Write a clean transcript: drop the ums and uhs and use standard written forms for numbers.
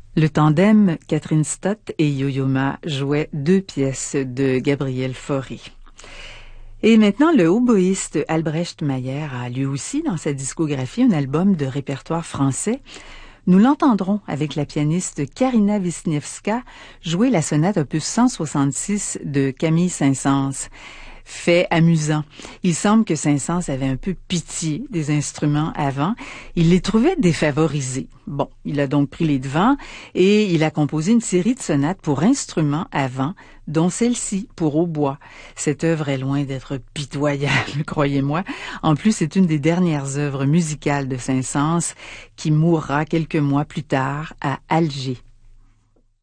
Le tandem Catherine Stott et Yo-Yo Ma jouait deux pièces de Gabriel Fauré. Et maintenant, le hautboïste Albrecht Mayer a lui aussi dans sa discographie un album de répertoire français. Nous l'entendrons avec la pianiste Karina Wisniewska jouer la sonate opus 166 de Camille Saint-Saëns. Fait amusant. Il semble que Saint-Saëns avait un peu pitié des instruments avant. Il les trouvait défavorisés. Bon, il a donc pris les devants et il a composé une série de sonates pour instruments avant, dont celle-ci pour hautbois. Cette œuvre est loin d'être pitoyable, croyez-moi. En plus, c'est une des dernières œuvres musicales de Saint-Saëns qui mourra quelques mois plus tard à Alger.